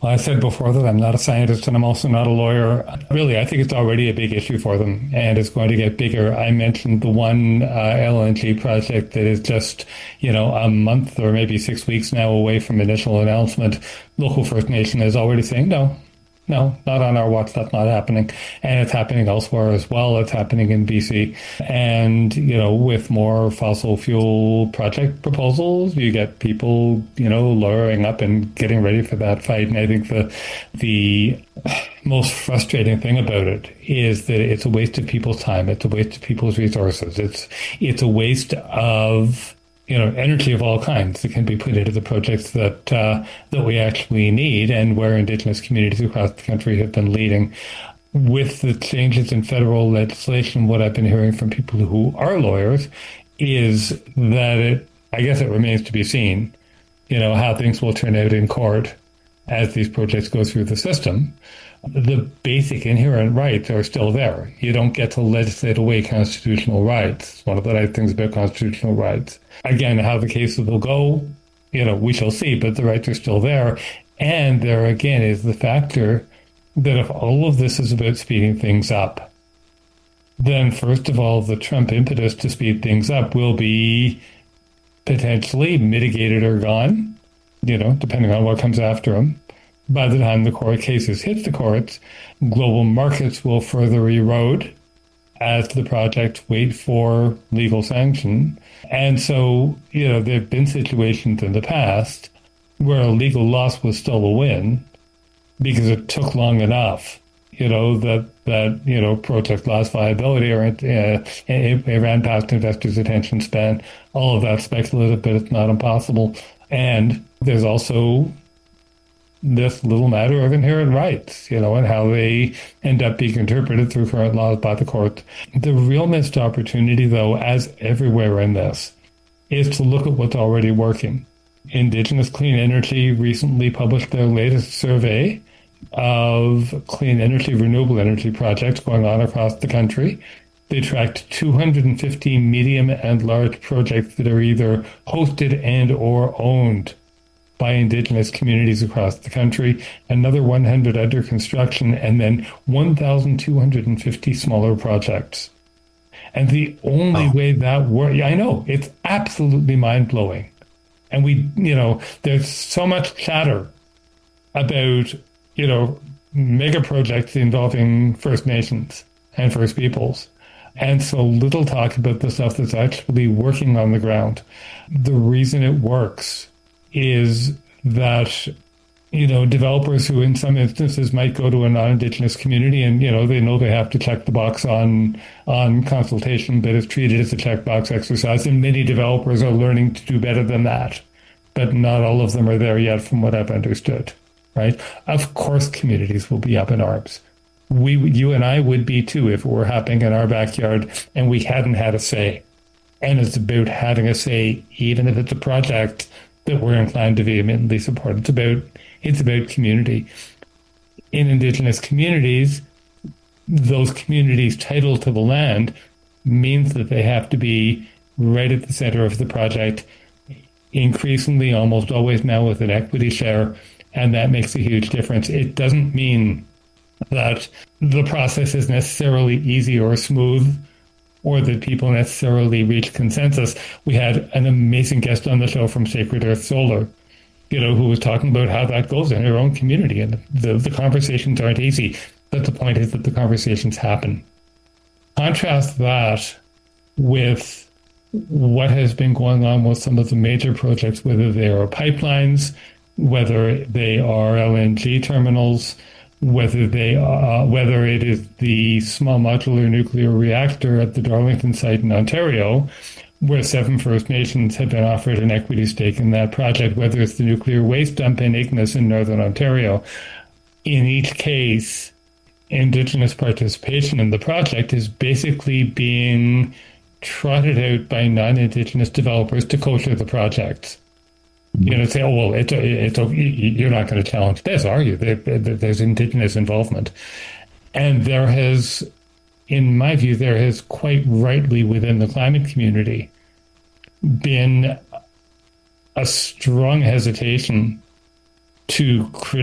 Well, I said before that I'm not a scientist and I'm also not a lawyer. Really, I think it's already a big issue for them and it's going to get bigger. I mentioned the one LNG project that is just, a month or maybe 6 weeks now away from initial announcement. Local First Nation is already saying no. No, not on our watch. That's not happening. And it's happening elsewhere as well. It's happening in BC. And, with more fossil fuel project proposals, you get people, lawyering up and getting ready for that fight. And I think the most frustrating thing about it is that it's a waste of people's time. It's a waste of people's resources. It's a waste of energy of all kinds that can be put into the projects that we actually need and where Indigenous communities across the country have been leading. With the changes in federal legislation, what I've been hearing from people who are lawyers is that I guess it remains to be seen, how things will turn out in court as these projects go through the system. The basic inherent rights are still there. You don't get to legislate away constitutional rights. It's one of the nice things about constitutional rights. Again, how the case will go, we shall see, but the rights are still there. And there again is the factor that if all of this is about speeding things up, then first of all, the Trump impetus to speed things up will be potentially mitigated or gone, depending on what comes after him. By the time the court cases hit the courts, global markets will further erode as the projects wait for legal sanction. And so, there have been situations in the past where a legal loss was still a win because it took long enough, that project lost viability or it ran past investors' attention span. All of that speculative, but it's not impossible. And there's also this little matter of inherent rights, and how they end up being interpreted through current laws by the court. The real missed opportunity, though, as everywhere in this, is to look at what's already working. Indigenous Clean Energy recently published their latest survey of clean energy, renewable energy projects going on across the country. They tracked 250 medium and large projects that are either hosted and or owned by Indigenous communities across the country, another 100 under construction, and then 1,250 smaller projects. And the only way that works, I know, it's absolutely mind-blowing. And there's so much chatter about, mega projects involving First Nations and First Peoples, and so little talk about the stuff that's actually working on the ground. The reason it works is that, developers who in some instances might go to a non-Indigenous community and, they know they have to check the box on consultation, but it's treated as a checkbox exercise. And many developers are learning to do better than that. But not all of them are there yet from what I've understood, right? Of course, communities will be up in arms. You and I would be too if it were happening in our backyard and we hadn't had a say. And it's about having a say, even if it's a project that we're inclined to vehemently support. It's about community. In Indigenous communities, those communities' title to the land means that they have to be right at the center of the project, increasingly, almost always now with an equity share, and that makes a huge difference. It doesn't mean that the process is necessarily easy or smooth, or that people necessarily reach consensus. We had an amazing guest on the show from Sacred Earth Solar, who was talking about how that goes in her own community. And the conversations aren't easy, but the point is that the conversations happen. Contrast that with what has been going on with some of the major projects, whether they are pipelines, whether they are LNG terminals, whether it is the small modular nuclear reactor at the Darlington site in Ontario, where 7 First Nations have been offered an equity stake in that project, whether it's the nuclear waste dump in Ignis in Northern Ontario. In each case, Indigenous participation in the project is basically being trotted out by non-Indigenous developers to kosher the projects. Say, oh, well, you're not going to challenge this, are you? There's Indigenous involvement. And there has, in my view, quite rightly within the climate community been a strong hesitation to